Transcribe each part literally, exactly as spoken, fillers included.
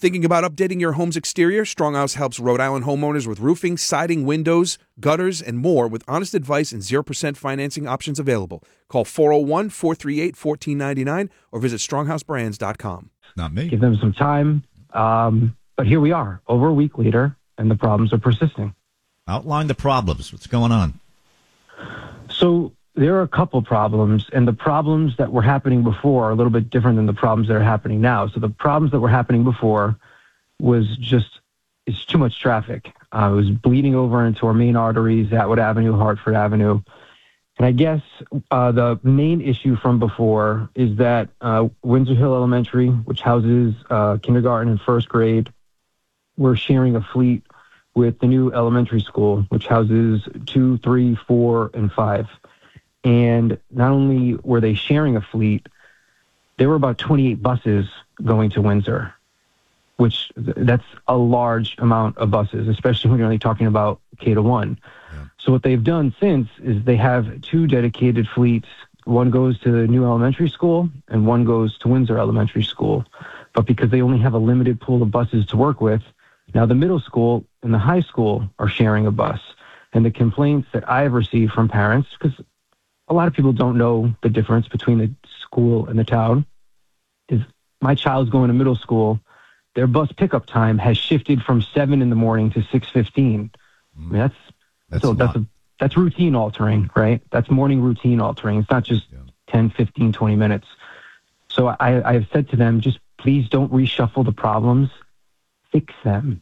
Thinking about updating your home's exterior? Stronghouse helps Rhode Island homeowners with roofing, siding, windows, gutters, and more with honest advice and zero percent financing options available. Call four oh one, four three eight, one four nine nine or visit stronghouse brands dot com. Not me. Give them some time. Um, but here we are, over a week later, and the problems are persisting. Outline the problems. What's going on? So there are a couple problems, and the problems that were happening before are a little bit different than the problems that are happening now. So the problems that were happening before was just, it's too much traffic. Uh, it was bleeding over into our main arteries, Atwood Avenue, Hartford Avenue. And I guess uh, the main issue from before is that uh, Windsor Hill Elementary, which houses uh, kindergarten and first grade, we're sharing a fleet with the new elementary school, which houses two, three, four, and five. And not only were they sharing a fleet, there were about twenty-eight buses going to Windsor, which that's a large amount of buses, especially when you're only talking about K to one. Yeah. So what they've done since is they have two dedicated fleets. One goes to the new elementary school and one goes to Windsor Elementary School. But because they only have a limited pool of buses to work with, now the middle school and the high school are sharing a bus. And the complaints that I have received from parents, because a lot of people don't know the difference between the school and the town, is my child's going to middle school. Their bus pickup time has shifted from seven in the morning to six fifteen. I mean, that's that's so a that's a, that's routine altering, right? That's morning routine altering. It's not just yeah. ten, fifteen, twenty minutes. So I, I have said to them, just please don't reshuffle the problems. Fix them.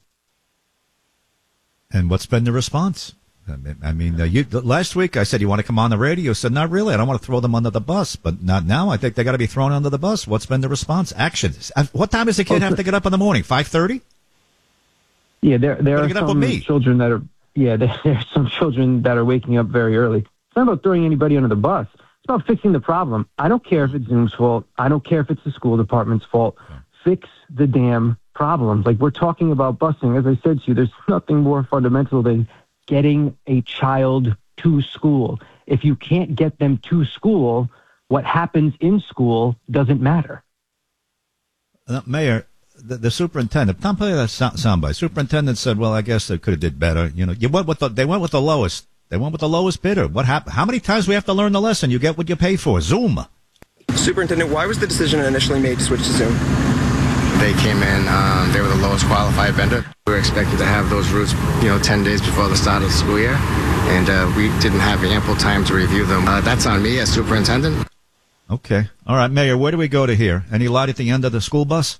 And what's been the response? I mean, I mean uh, you, last week I said, you want to come on the radio? You said, not really. I don't want to throw them under the bus. But not now. I think they got to be thrown under the bus. What's been the response? Actions. What time does the kid okay. have to get up in the morning? five thirty? Yeah, there there are some children that are, yeah, there, there are some children that are waking up very early. It's not about throwing anybody under the bus. It's about fixing the problem. I don't care if it's Zoom's fault. I don't care if it's the school department's fault. Okay. Fix the damn problem. Like, we're talking about busing. As I said to you, there's nothing more fundamental than getting a child to school. If you can't get them to school, what happens in school doesn't matter. Uh, Mayor, the, the superintendent, Tom, play that sound, soundbite. Superintendent said, well, I guess they could have did better. You know, you went with the, they went with the lowest. They went with the lowest bidder. What happened? How many times we have to learn the lesson? You get what you pay for. Zoom. Superintendent, why was the decision initially made to switch to Zoom? They came in, um, they were the lowest qualified vendor. We were expected to have those routes, you know, ten days before the start of the school year, and uh, we didn't have ample time to review them. Uh, that's on me as superintendent. Okay. All right, Mayor, where do we go to here? Any light at the end of the school bus?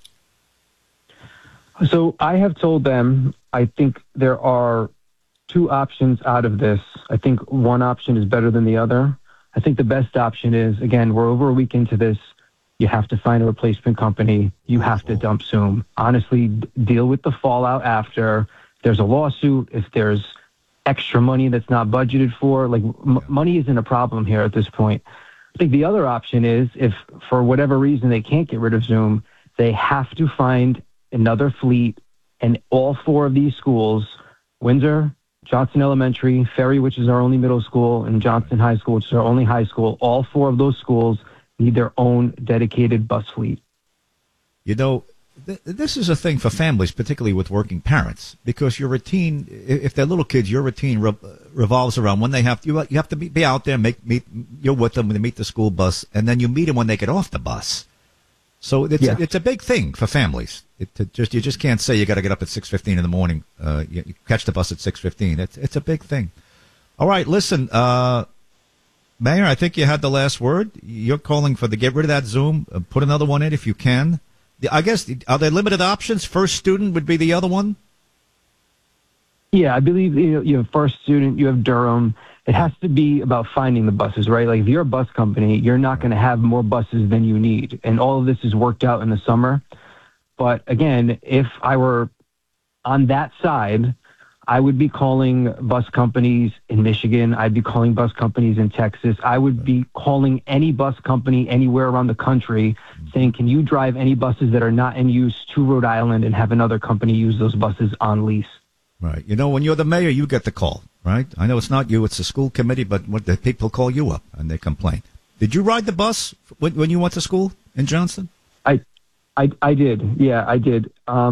So I have told them I think there are two options out of this. I think one option is better than the other. I think the best option is, again, we're over a week into this. You have to find a replacement company. You have to dump Zoom. Honestly, d- deal with the fallout after. There's a lawsuit. If there's extra money that's not budgeted for, like m- money isn't a problem here at this point. I think the other option is if for whatever reason they can't get rid of Zoom, they have to find another fleet, and all four of these schools, Windsor, Johnson Elementary, Ferry, which is our only middle school, and Johnson High School, which is our only high school, all four of those schools need their own dedicated bus fleet. You know, th- this is a thing for families, particularly with working parents, because your routine, if they're little kids, your routine re- revolves around when they have to, you, you have to be, be out there, make meet, you're with them when they meet the school bus, and then you meet them when they get off the bus. So it's yeah. it's a big thing for families. It to just you just can't say you got to get up at six fifteen in the morning. Uh, you, you catch the bus at six fifteen. It's it's a big thing. All right, listen. Uh, Mayor, I think you had the last word. You're calling for the get rid of that Zoom, uh, put another one in if you can. The, I guess, are there limited options? First student would be the other one? Yeah, I believe you, know, you have first student, you have Durham. It has to be about finding the buses, right? Like if you're a bus company, you're not going to have more buses than you need. And all of this is worked out in the summer. But again, if I were on that side, I would be calling bus companies in Michigan. I'd be calling bus companies in Texas. I would be calling any bus company anywhere around the country saying, can you drive any buses that are not in use to Rhode Island and have another company use those buses on lease? Right. You know, when you're the mayor, you get the call, right? I know it's not you, it's the school committee, but what the people call you up and they complain. Did you ride the bus when, when you went to school in Johnston? I, I, I did. Yeah, I did. Um,